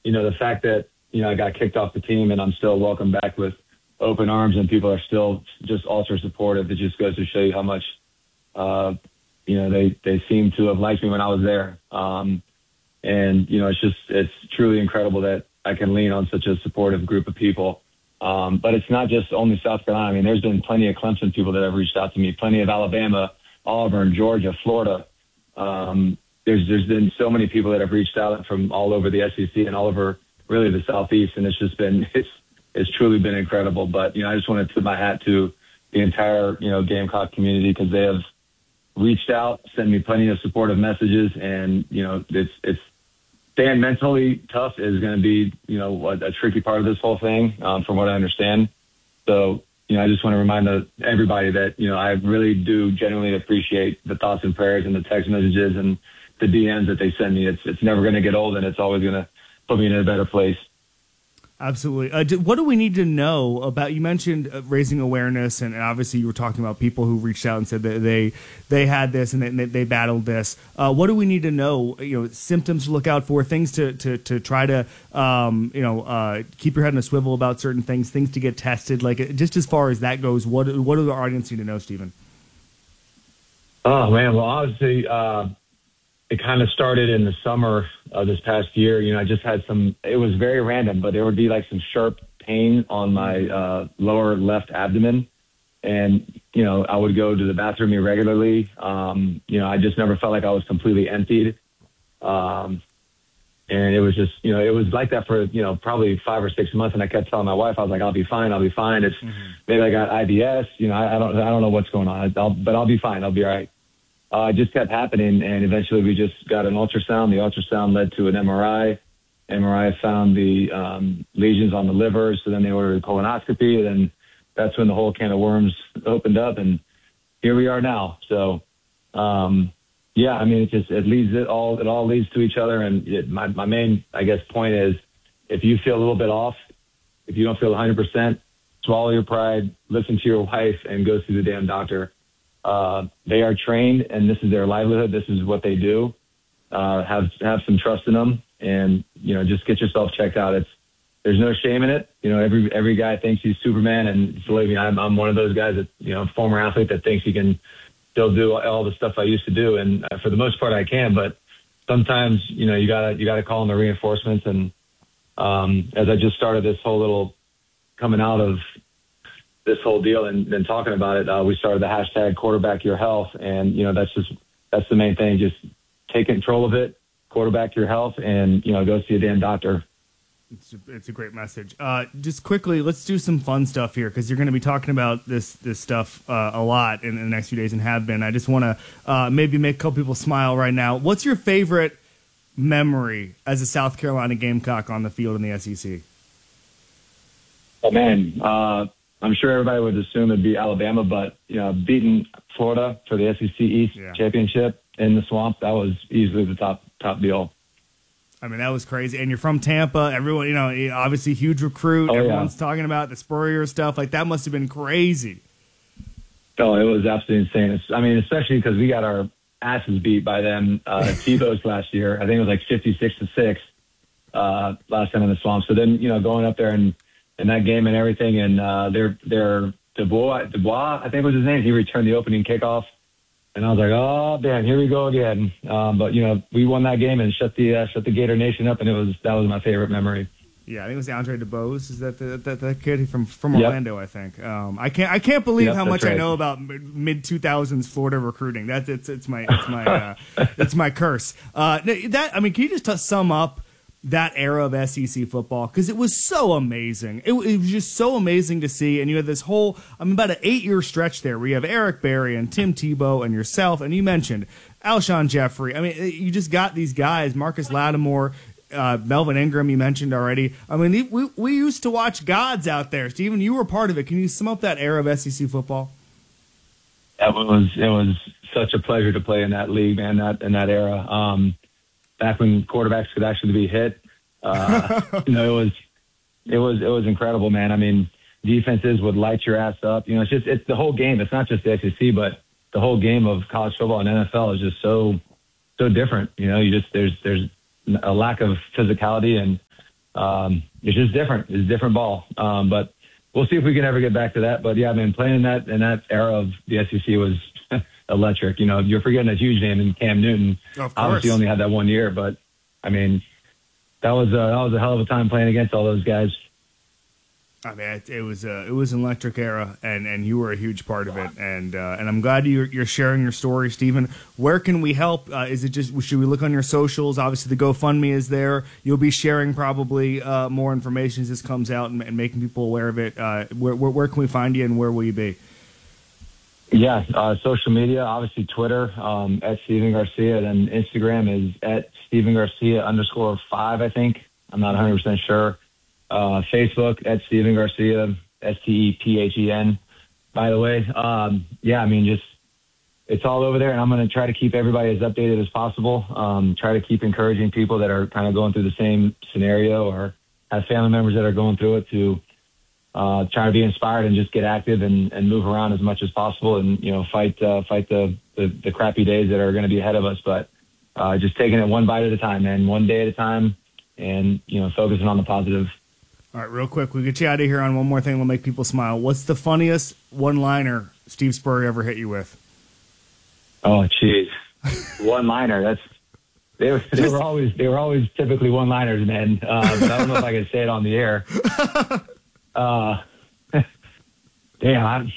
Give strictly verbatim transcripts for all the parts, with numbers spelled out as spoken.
you know, the fact that, you know, I got kicked off the team and I'm still welcomed back with open arms and people are still just ultra supportive. It just goes to show you how much, uh, you know, they, they seem to have liked me when I was there. Um, and, you know, it's just, it's truly incredible that I can lean on such a supportive group of people. Um, but it's not just only South Carolina. I mean, there's been plenty of Clemson people that have reached out to me, plenty of Alabama, Auburn, Georgia, Florida. Um, there's, there's been so many people that have reached out from all over the S E C and all over really the Southeast. And it's just been, it's, it's truly been incredible. But, you know, I just want to tip my hat to the entire, you know, Gamecock community because they have reached out, sent me plenty of supportive messages. And, you know, it's, it's, staying mentally tough is going to be, you know, a, a tricky part of this whole thing, um, from what I understand. So, you know, I just want to remind the, everybody that, you know, I really do genuinely appreciate the thoughts and prayers and the text messages and the D Ms that they send me. It's it's never going to get old, and it's always going to put me in a better place. Absolutely. Uh, do, what do we need to know about, you mentioned uh, raising awareness, and, and obviously you were talking about people who reached out and said that they they had this and they, they battled this. Uh, what do we need to know, you know, symptoms to look out for, things to, to, to try to, um, you know, uh, keep your head in a swivel about certain things, things to get tested, like just as far as that goes, what, what do the audience need to know, Stephen? Oh, man. Well, obviously, uh, it kind of started in the summer of this past year. You know, I just had some, it was very random, but there would be like some sharp pain on my uh, lower left abdomen. And, you know, I would go to the bathroom irregularly. Um, you know, I just never felt like I was completely emptied. Um, and it was just, you know, it was like that for, you know, probably five or six months. And I kept telling my wife, I was like, I'll be fine. I'll be fine. It's mm-hmm. maybe I got I B S, you know, I, I don't, I don't know what's going on, I'll, but I'll be fine. I'll be all right. Uh, it just kept happening, and eventually we just got an ultrasound. The ultrasound led to an M R I. M R I found the um, lesions on the liver, so then they ordered a colonoscopy, and then that's when the whole can of worms opened up, and here we are now. So, um, yeah, I mean, it just it leads it all. It all leads to each other, and it, my my main, I guess, point is, if you feel a little bit off, if you don't feel one hundred percent, swallow your pride, listen to your wife, and go see the damn doctor. Uh, they are trained, and this is their livelihood. This is what they do. Uh, have have some trust in them, and you know, just get yourself checked out. It's there's no shame in it. You know, every every guy thinks he's Superman, and believe me, I'm I'm one of those guys that, you know, former athlete that thinks he can still do all the stuff I used to do, and uh, for the most part, I can. But sometimes, you know, you gotta you gotta call in the reinforcements. And um, as I just started this whole little coming out of this whole deal and then talking about it, uh, we started the hashtag quarterback your health. And, you know, that's just, that's the main thing. Just take control of it, quarterback your health, and, you know, go see a damn doctor. It's a, it's a great message. Uh, just quickly, let's do some fun stuff here, because you're going to be talking about this, this stuff uh, a lot in, in the next few days and have been. I just want to uh, maybe make a couple people smile right now. What's your favorite memory as a South Carolina Gamecock on the field in the S E C? Oh, man, uh, I'm sure everybody would assume it'd be Alabama, but, you know, beating Florida for the S E C East yeah. championship in the swamp, that was easily the top top deal. I mean, that was crazy. And you're from Tampa. Everyone, you know, obviously huge recruit. Oh, Everyone's yeah. talking about the Spurrier stuff. Like, that must have been crazy. Oh, it was absolutely insane. It's, I mean, especially because we got our asses beat by them, uh, T-Bows last year. I think it was like fifty-six to six uh, last time in the swamp. So then, you know, going up there and in that game and everything, and uh, their their Dubois, Dubois, I think was his name. He returned the opening kickoff, and I was like, oh damn, here we go again. Um, but you know, we won that game and shut the uh, shut the Gator Nation up, and it was that was my favorite memory. Yeah, I think it was Andre DeBose. Is that the that, that kid from from Orlando? Yep. I think. Um, I can't I can't believe yep, how much right. I know about mid two thousands Florida recruiting. That's it's it's my it's my uh, it's my curse. Uh, that I mean, can you just t- sum up that era of S E C football, because it was so amazing. It, it was just so amazing to see. And you had this whole, I mean, about an eight-year stretch there where you have Eric Berry and Tim Tebow and yourself, and you mentioned Alshon Jeffrey. I mean, you just got these guys, Marcus Lattimore, uh, Melvin Ingram, you mentioned already. I mean, we, we used to watch gods out there. Steven, you were part of it. Can you sum up that era of S E C football? It was, it was such a pleasure to play in that league, man, that, in that era. Um, back when quarterbacks could actually be hit. Uh, you know, it was, it was, it was incredible, man. I mean, defenses would light your ass up. You know, it's just, it's the whole game. It's not just the S E C, but the whole game of college football and N F L is just so, so different. You know, you just, there's, there's a lack of physicality, and um, it's just different. It's a different ball. Um, but we'll see if we can ever get back to that. But yeah, I mean, playing in that in that era of the S E C was electric. You know, you're forgetting a huge name in Cam Newton. Of course. Obviously, only had that one year, but I mean, that was a, that was a hell of a time playing against all those guys. I mean, it, it was a it was an electric era, and, and you were a huge part of it, and uh, and I'm glad you're you're sharing your story, Stephen. Where can we help? Uh, is it just should we look on your socials? Obviously, the GoFundMe is there. You'll be sharing probably uh, more information as this comes out and, and making people aware of it. Uh, where, where where can we find you, and where will you be? Yeah, uh, social media, obviously Twitter um, at Steven Garcia, and then Instagram is at Steven Garcia underscore five. I think I'm not one hundred percent sure. Uh, Facebook at Steven Garcia, S T E P H E N, by the way. Um, yeah, I mean, just it's all over there, and I'm going to try to keep everybody as updated as possible. Um, try to keep encouraging people that are kind of going through the same scenario or have family members that are going through it to uh, try to be inspired and just get active and, and move around as much as possible and, you know, fight uh, fight the, the, the crappy days that are going to be ahead of us. But uh, just taking it one bite at a time, man, one day at a time, and, you know, focusing on the positive. All right, real quick, we'll get you out of here on one more thing that'll make people smile. What's the funniest one-liner Steve Spurrier ever hit you with? Oh, jeez, one-liner. That's they were they were always they were always typically one-liners, man. Uh, but I don't know if I can say it on the air. Uh, damn, I,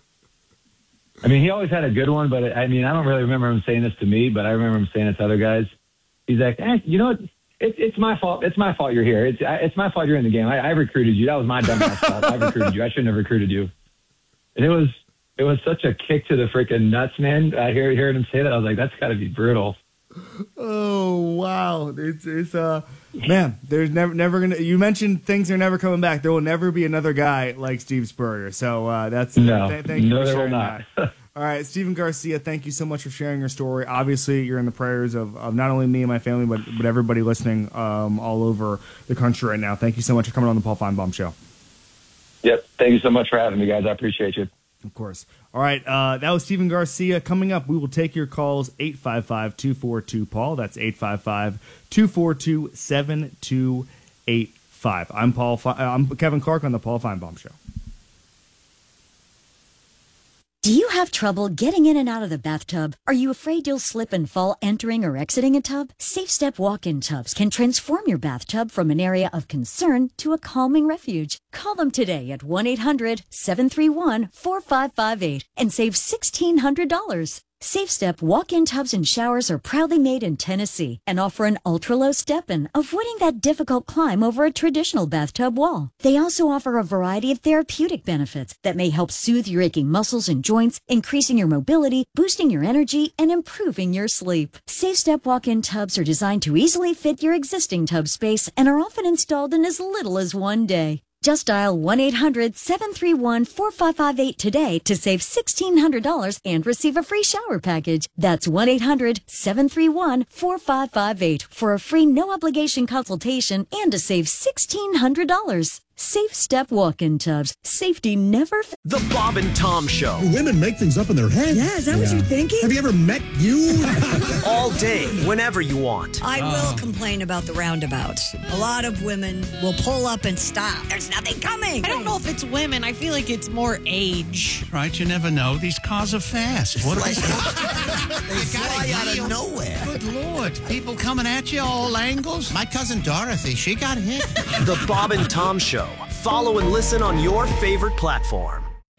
I mean, he always had a good one, but I mean, I don't really remember him saying this to me, but I remember him saying it to other guys. He's like, eh, you know what? It, it's my fault. It's my fault you're here. It's it's my fault you're in the game. I, I recruited you. That was my dumbass fault. I recruited you. I shouldn't have recruited you. And it was it was such a kick to the freaking nuts, man. I hear hearing him say that, I was like, that's got to be brutal. Oh wow, it's it's uh man. There's never never gonna. You mentioned things are never coming back. There will never be another guy like Steve Spurrier. So uh, that's no, th- thank you no, for there will sharing not. that. All right, Steven Garcia, thank you so much for sharing your story. Obviously, you're in the prayers of, of not only me and my family, but but everybody listening um, all over the country right now. Thank you so much for coming on the Paul Feinbaum Show. Yep. Thank you so much for having me, guys. I appreciate you. Of course. All right, uh, that was Steven Garcia. Coming up, we will take your calls, eight five five, two four two, Paul. That's eight five five, two four two, seven two eight five. I'm Paul. Fe- I'm Kevin Clark on the Paul Feinbaum Show. Do you have trouble getting in and out of the bathtub? Are you afraid you'll slip and fall entering or exiting a tub? Safe Step walk-in tubs can transform your bathtub from an area of concern to a calming refuge. Call them today at one eight hundred, seven three one, four five five eight and save sixteen hundred dollars. Safe Step walk-in tubs and showers are proudly made in Tennessee and offer an ultra-low step-in, avoiding that difficult climb over a traditional bathtub wall. They also offer a variety of therapeutic benefits that may help soothe your aching muscles and joints, increasing your mobility, boosting your energy, and improving your sleep. Safe Step walk-in tubs are designed to easily fit your existing tub space and are often installed in as little as one day. Just dial one eight hundred, seven three one, four five five eight today to save sixteen hundred dollars and receive a free shower package. That's one eight hundred, seven three one, four five five eight for a free no-obligation consultation and to save sixteen hundred dollars. Safe Step walk-in tubs. Safety never... F- The Bob and Tom Show. Women make things up in their head. Yeah, is that what you're thinking? Have you ever met you? All day, whenever you want. I will complain about the roundabouts. A lot of women will pull up and stop. There's nothing coming. I don't know if it's women. I feel like it's more age. Right, you never know. These cars are fast. What are they? They fly out of nowhere. Good Lord. People coming at you all angles. My cousin Dorothy, she got hit. The Bob and Tom Show. Follow and listen on your favorite platform.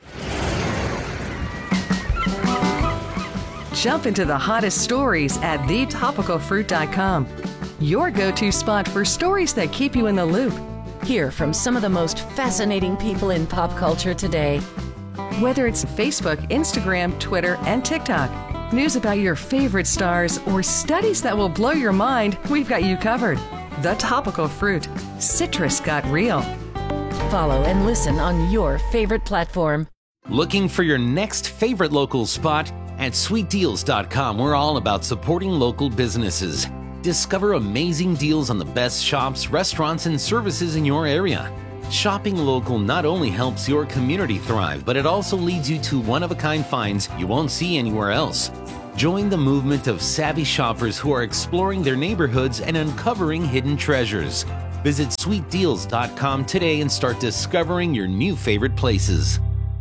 Jump into the hottest stories at the topical fruit dot com. Your go-to spot for stories that keep you in the loop. Hear from some of the most fascinating people in pop culture today. Whether it's Facebook, Instagram, Twitter, and TikTok, news about your favorite stars, or studies that will blow your mind, we've got you covered. The Topical Fruit. Citrus got real. Follow and listen on your favorite platform. Looking for your next favorite local spot? At sweet deals dot com, we're all about supporting local businesses. Discover amazing deals on the best shops, restaurants, and services in your area. Shopping local not only helps your community thrive, but it also leads you to one-of-a-kind finds you won't see anywhere else. Join the movement of savvy shoppers who are exploring their neighborhoods and uncovering hidden treasures. Visit sweet deals dot com today and start discovering your new favorite places.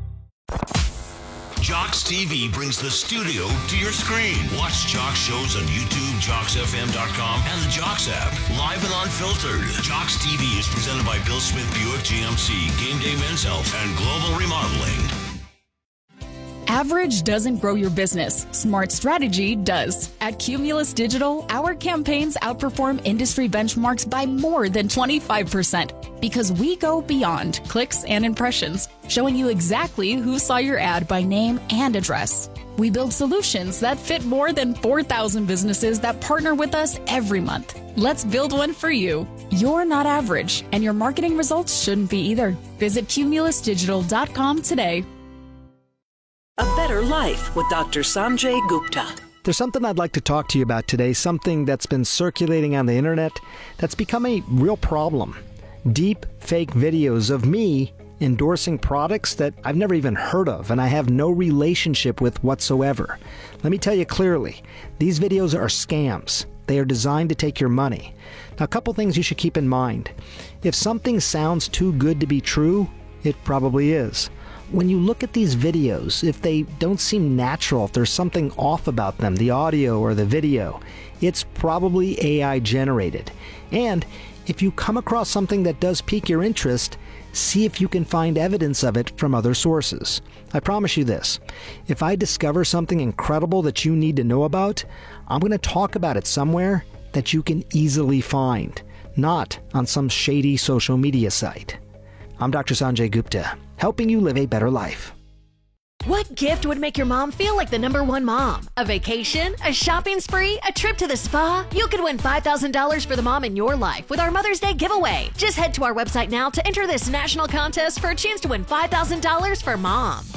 Jocks T V brings the studio to your screen. Watch Jocks shows on YouTube, jocks f m dot com, and the Jocks app. Live and unfiltered. Jocks T V is presented by Bill Smith Buick G M C, Game Day Men's Health, and Global Remodeling. Average doesn't grow your business. Smart strategy does. At Cumulus Digital, our campaigns outperform industry benchmarks by more than twenty-five percent because we go beyond clicks and impressions, showing you exactly who saw your ad by name and address. We build solutions that fit more than four thousand businesses that partner with us every month. Let's build one for you. You're not average, and your marketing results shouldn't be either. Visit cumulus digital dot com today. A Better Life with Doctor Sanjay Gupta. There's something I'd like to talk to you about today, something that's been circulating on the internet that's become a real problem. Deep fake videos of me endorsing products that I've never even heard of and I have no relationship with whatsoever. Let me tell you clearly, these videos are scams. They are designed to take your money. Now, a couple things you should keep in mind. If something sounds too good to be true, it probably is. When you look at these videos, if they don't seem natural, if there's something off about them, the audio or the video, it's probably A I generated. And if you come across something that does pique your interest, see if you can find evidence of it from other sources. I promise you this, if I discover something incredible that you need to know about, I'm going to talk about it somewhere that you can easily find, not on some shady social media site. I'm Doctor Sanjay Gupta, helping you live a better life. What gift would make your mom feel like the number one mom? A vacation? A shopping spree? A trip to the spa? You could win five thousand dollars for the mom in your life with our Mother's Day giveaway. Just head to our website now to enter this national contest for a chance to win five thousand dollars for mom.